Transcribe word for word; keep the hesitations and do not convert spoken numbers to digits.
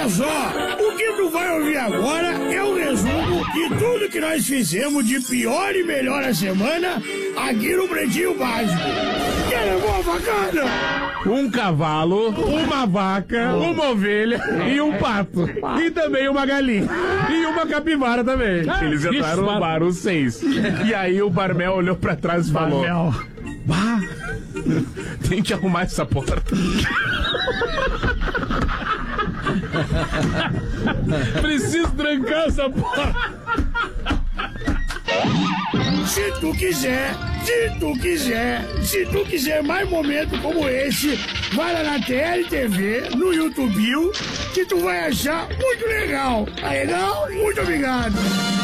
Olha só, o que tu vai ouvir agora é o resumo de tudo que nós fizemos de pior e melhor a semana aqui no Pretinho Básico. Quer levar uma facada? Um cavalo, uma vaca, uma ovelha e um pato. E também uma galinha. E uma capivara também. Eles entraram no bar, os seis. E aí o Barmel olhou pra trás e falou: Barmel. Bah, tem que arrumar essa porta. Preciso trancar essa porta. Se tu quiser, se tu quiser, se tu quiser mais momentos como esse, vai lá na T L T V, no YouTube, que tu vai achar muito legal. Tá legal? Muito obrigado.